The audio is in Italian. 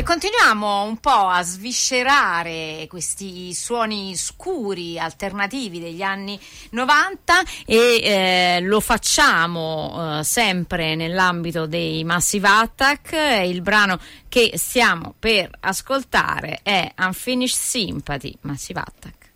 continuiamo un po' a sviscerare questi suoni scuri alternativi degli anni 90 e lo facciamo sempre nell'ambito dei Massive Attack. Il brano che stiamo per ascoltare è Unfinished Sympathy, Massive Attack.